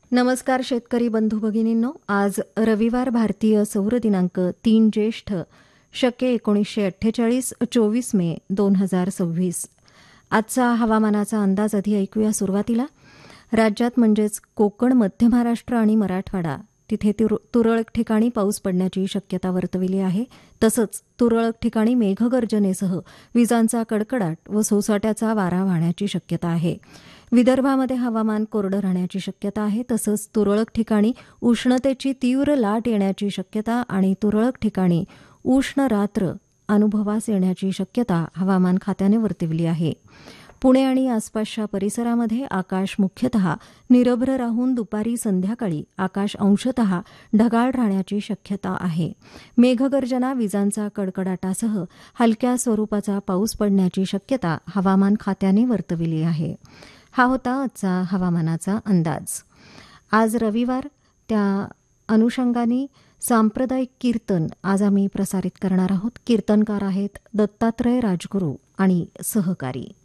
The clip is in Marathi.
नमस्कार शेतकरी बंधू भगिनींनो, आज रविवार भारतीय सौर दिनांक 3 ज्येष्ठ शके 1948 24 मे 2026. आजचा हवामानाचा अंदाज आधी ऐकूया. सुरुवातीला राज्यात म्हणजेच कोकण, मध्य महाराष्ट्र आणि मराठवाडा तिथे तुरळक ठिकाणी पाऊस पडण्याची शक्यता वर्तविली आहे. तसंच तुरळक ठिकाणी मेघगर्जनेसह विजांचा कडकडाट व सोसाट्याचा वारा वाहण्याची शक्यता आहे. विदर्भामध्ये हवामान कोरडं राहण्याची शक्यता आहे. तसंच तुरळक ठिकाणी उष्णतेची तीव्र लाट येण्याची शक्यता आणि तुरळक ठिकाणी उष्ण रात्र अनुभवास येण्याची शक्यता हवामान खात्याने वर्तवली आहे. पुणे आणि आसपासच्या परिसरामध्ये आकाश मुख्यतः निरभ्र राहून दुपारी संध्याकाळी आकाश अंशतः ढगाळ राहण्याची शक्यता आहे. मेघगर्जना, विजांचा कडकडाटासह हलक्या स्वरूपाचा पाऊस पडण्याची शक्यता हवामान खात्याने वर्तवली आहे. हा होता आजचा हवामानाचा अंदाज. आज रविवार, त्या अनुषंगाने सांप्रदायिक कीर्तन आज आम्ही प्रसारित करणार आहोत. कीर्तनकार आहेत दत्तात्रय राजगुरू आणि सहकारी.